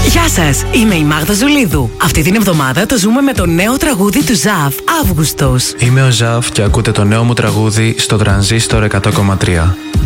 Γεια σας, είμαι η Μάγδα Ζουλίδου. Αυτή την εβδομάδα το ζούμε με το νέο τραγούδι του Ζαφ, Αύγουστος. Είμαι ο Ζαφ και ακούτε το νέο μου τραγούδι στο Τρανζίστορ 100,3.